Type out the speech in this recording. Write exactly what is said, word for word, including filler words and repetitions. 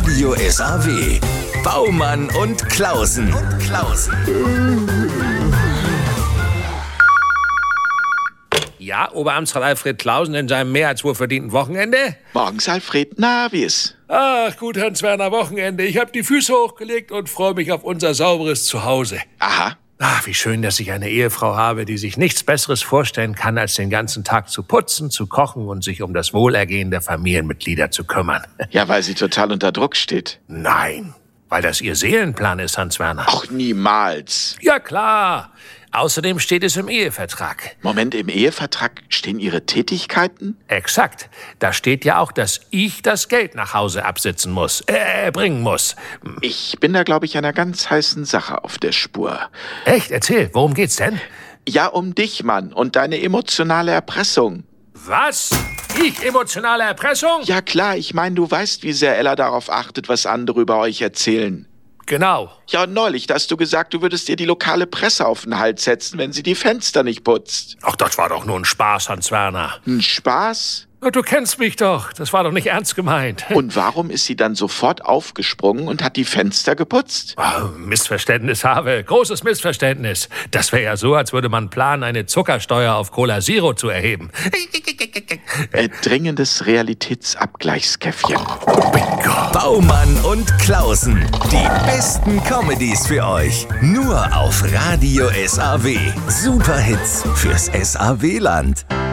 Radio S A W. Baumann und Klausen. Und Klausen. Ja, Oberamtsrat Alfred Klausen in seinem mehr als wohlverdienten Wochenende? Morgens, Alfred. Na, wie ist? Ach, gut, Hans-Werner, Wochenende. Ich habe die Füße hochgelegt und freue mich auf unser sauberes Zuhause. Aha. Ach, wie schön, dass ich eine Ehefrau habe, die sich nichts Besseres vorstellen kann, als den ganzen Tag zu putzen, zu kochen und sich um das Wohlergehen der Familienmitglieder zu kümmern. Ja, weil sie total unter Druck steht. Nein, weil das ihr Seelenplan ist, Hans-Werner. Ach, niemals. Ja, klar. Außerdem steht es im Ehevertrag. Moment, im Ehevertrag stehen Ihre Tätigkeiten? Exakt. Da steht ja auch, dass ich das Geld nach Hause absitzen muss, äh, bringen muss. Ich bin da, glaube ich, einer ganz heißen Sache auf der Spur. Echt? Erzähl, worum geht's denn? Ja, um dich, Mann, und deine emotionale Erpressung. Was? Ich emotionale Erpressung? Ja, klar, ich meine, du weißt, wie sehr Ella darauf achtet, was andere über euch erzählen. Genau. Ja, und neulich, da hast du gesagt, du würdest ihr die lokale Presse auf den Hals setzen, wenn sie die Fenster nicht putzt. Ach, das war doch nur ein Spaß, Hans-Werner. Ein Spaß? Du kennst mich doch. Das war doch nicht ernst gemeint. Und warum ist sie dann sofort aufgesprungen und hat die Fenster geputzt? Oh, Missverständnis habe. Großes Missverständnis. Das wäre ja so, als würde man planen, eine Zuckersteuer auf Cola Zero zu erheben. Äh, dringendes Realitätsabgleichskäffchen. Bingo. Baumann und Klausen. Die besten Comedies für euch. Nur auf Radio S A W. Superhits fürs S A W-Land.